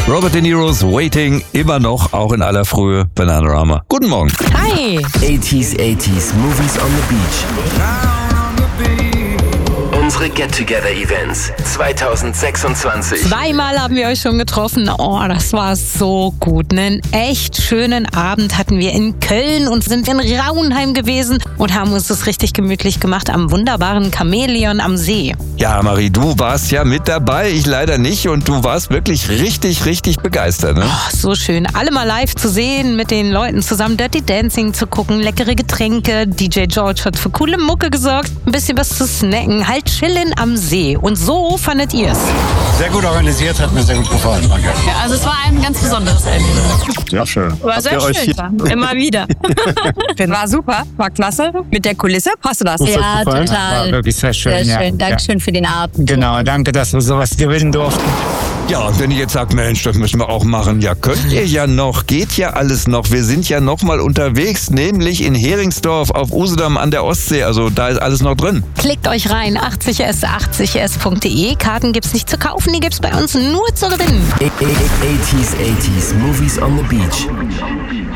Robert De Niro's Waiting, immer noch, auch in aller Frühe, Bananarama. Guten Morgen. Hi. 80s Movies on the Beach. Unsere Get-Together-Events 2026. Zweimal haben wir euch schon getroffen. Oh, das war so gut. Einen echt schönen Abend hatten wir in Köln und sind in Rauenheim gewesen und haben uns das richtig gemütlich gemacht am wunderbaren Chamäleon am See. Ja, Marie, du warst ja mit dabei, ich leider nicht, und du warst wirklich richtig begeistert, ne? Oh, so schön. Alle mal live zu sehen, mit den Leuten zusammen Dirty Dancing zu gucken, leckere Getränke. DJ George hat für coole Mucke gesorgt, ein bisschen was zu snacken, halt chillen am See. Und so fandet ihr's? Sehr gut organisiert, hat mir sehr gut gefallen. Danke. Ja, also es war ein ganz besonderes Erlebnis. Sehr schön. War sehr schön. Immer wieder. War super, war klasse. Mit der Kulisse, passt du das? Ja, total. War wirklich sehr schön. Sehr schön. Ja. Dankeschön für den Abend. Genau, danke, dass wir sowas gewinnen durften. Ja, und wenn ihr jetzt sagt, Mensch, das müssen wir auch machen, ja, könnt ihr ja noch, geht ja alles noch. Wir sind ja noch mal unterwegs, nämlich in Heringsdorf auf Usedom an der Ostsee, also da ist alles noch drin. Klickt euch rein, 80s80s.de. Karten gibt's nicht zu kaufen, die gibt's bei uns nur zu gewinnen. 80s Movies on the Beach.